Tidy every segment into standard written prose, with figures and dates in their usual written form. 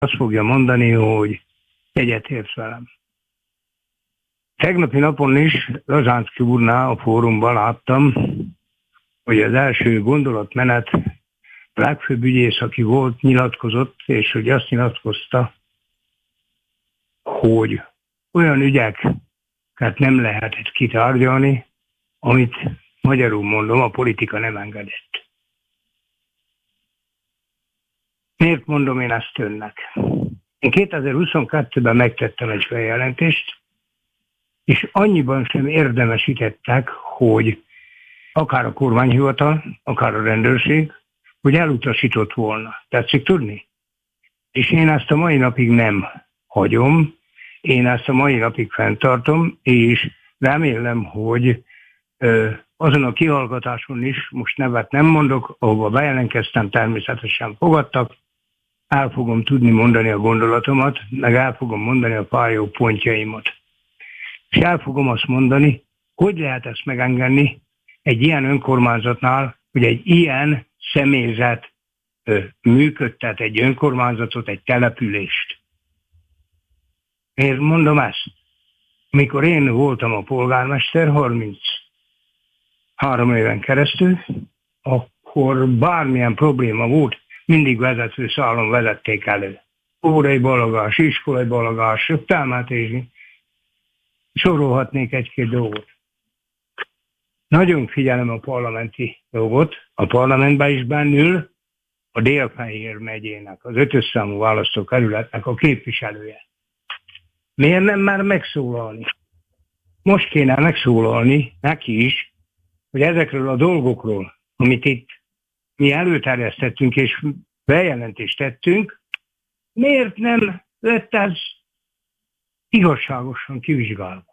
azt fogja mondani, hogy egyetért velem. Tegnapi napon is Lazánszky úrnál a fórumban láttam, hogy az első gondolatmenet legfőbb ügyész, aki volt, nyilatkozott, és hogy azt nyilatkozta, hogy olyan ügyeket nem lehetett kitárgyalni, amit magyarul mondom, a politika nem engedett. Miért mondom én ezt önnek? Én 2022-ben megtettem egy feljelentést, és annyiban sem érdemesítettek, hogy akár a kormányhivatal, akár a rendőrség, hogy elutasított volna. Tetszik tudni? És én ezt a mai napig nem hagyom, én ezt a mai napig fenntartom, és remélem, hogy azon a kihallgatáson is, most nevet nem mondok, ahova bejelentkeztem, természetesen fogadtak, el fogom tudni mondani a gondolatomat, meg el fogom mondani a pár pontjaimat. És el fogom azt mondani, hogy lehet ezt megengedni egy ilyen önkormányzatnál, hogy egy ilyen személyzet működtet egy önkormányzatot, egy települést. Miért mondom ezt? Mikor én voltam a polgármester 33 éven keresztül, akkor bármilyen probléma volt, mindig vezetőszálon vezették elő. Órai balagás, iskolai balagás, támátésni. Sorolhatnék egy-két dolgot. Nagyon figyelem a parlamenti dolgot. A parlamentben is bennül a Dél-Fehér megyének, az 5. számú választókerületnek a képviselője. Miért nem már megszólalni? Most kéne megszólalni neki is, hogy ezekről a dolgokról, amit itt mi előterjesztettünk és bejelentést tettünk, miért nem lett ez igazságosan kivizsgálva?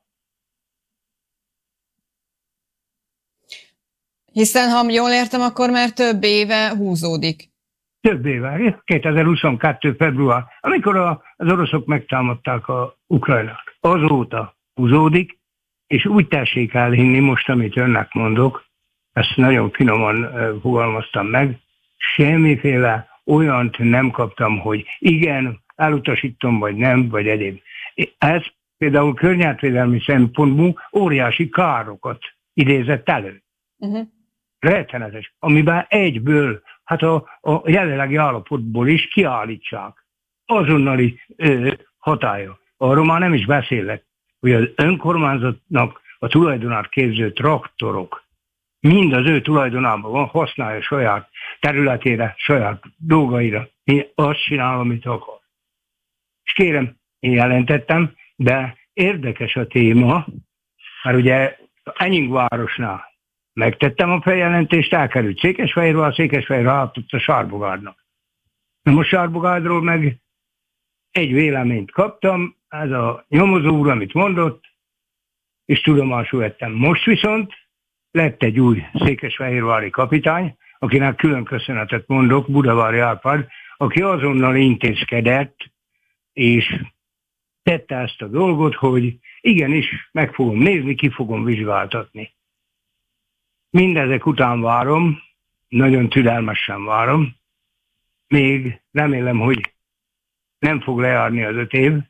Hiszen, ha jól értem, akkor már több éve húzódik. Több éve, 2022. február, amikor az oroszok megtámadták a Ukrajnát. Azóta húzódik, és úgy tessék elhinni most, amit önnek mondok, ezt nagyon finoman fogalmaztam meg, semmiféle olyant nem kaptam, hogy igen, elutasítom, vagy nem, vagy egyéb. Ez például környezetvédelmi szempontból óriási károkat idézett elő. Rettenetes, amiben egyből, hát a jelenlegi állapotból is kiállítsák. Azonnali hatálya. Arról már nem is beszélek, hogy az önkormányzatnak a tulajdonát képző traktorok mind az ő tulajdonában van, használja saját területére, saját dolgaira. Én azt csinálom, amit akar. És kérem, én jelentettem, de érdekes a téma, mert ugye Enying városnál megtettem a feljelentést, elkerült Székesfehérvár, Székesfehérvár átott a Sárbogádnak. Na most Sárbogádról meg egy véleményt kaptam, ez a nyomozó úr, amit mondott, és tudomásul vettem. Most viszont lett egy új székesfehérvári kapitány, akinek külön köszönetet mondok, Budavári Árpád, aki azonnal intézkedett, és tette ezt a dolgot, hogy igenis meg fogom nézni, ki fogom vizsgáltatni. Mindezek után várom, nagyon türelmesen várom, még remélem, hogy nem fog lejárni az 5 év,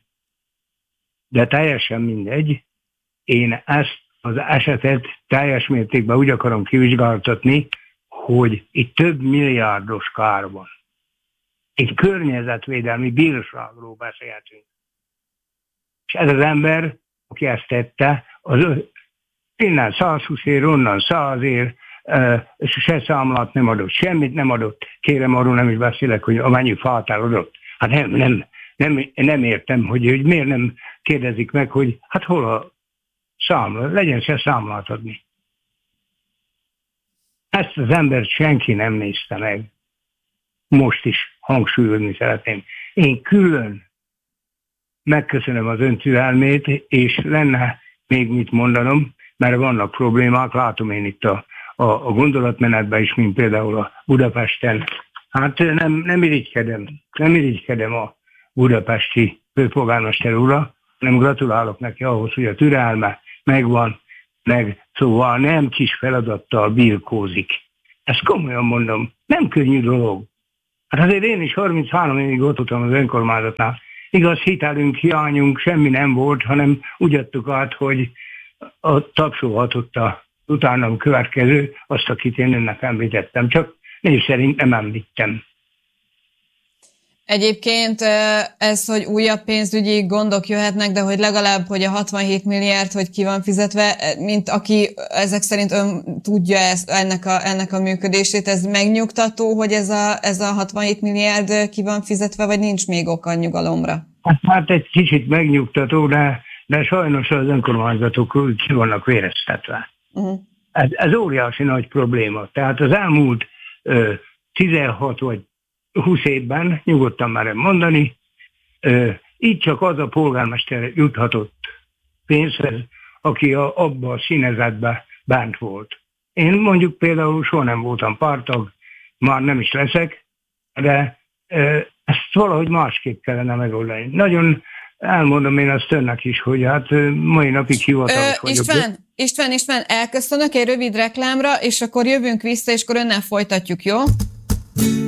de teljesen mindegy. Én ezt az esetet teljes mértékben úgy akarom kivizsgáltatni, hogy itt több milliárdos kár van. Egy környezetvédelmi bírságról beszélhetünk. És ez az ember, aki ezt tette, az innen 120 ér, onnan 100 ér, se számlát nem adott, semmit nem adott. Kérem, arról nem is beszélek, hogy amennyi fát eladott. Hát nem értem, hogy miért nem kérdezik meg, hogy hát hol a számla, legyen se számlát adni. Ezt az embert senki nem nézte meg. Most is hangsúlyozni szeretném. Én külön megköszönöm az ön türelmét, és lenne még mit mondanom, mert vannak problémák, látom én itt a gondolatmenetben is, mint például a Budapesten. Hát nem irigykedem a budapesti főpolgármester úrra, nem gratulálok neki ahhoz, hogy a türelme megvan, szóval nem kis feladattal birkózik. Ezt komolyan mondom, nem könnyű dolog. Hát azért én is 33 évig ott voltam az önkormányzatnál. Igaz, hitelünk, hiányunk, semmi nem volt, hanem úgy adtuk át, hogy a tapsolhatott a utánam következő, azt, akit én önnek említettem. Csak név szerint nem említem. Egyébként ez, hogy újabb pénzügyi gondok jöhetnek, de hogy legalább, hogy a 67 milliárd, hogy ki van fizetve, mint aki ezek szerint ön tudja ennek a működését, ez megnyugtató, hogy ez a 67 milliárd ki van fizetve, vagy nincs még oka nyugalomra? Hát egy kicsit megnyugtató, de sajnos az önkormányzatok ki vannak véreztetve. Uh-huh. Ez óriási nagy probléma. Tehát az elmúlt 16 vagy 20 évben, nyugodtan merem mondani, így csak az a polgármester juthatott pénzhez, aki abban a színezetben bent volt. Én mondjuk például soha nem voltam párttag, már nem is leszek, de ezt valahogy másképp kellene megoldani. Nagyon elmondom én azt önnek is, hogy hát mai napig hivatalos vagyok. István, elköszönök egy rövid reklámra, és akkor jövünk vissza, és akkor önnel folytatjuk, jó?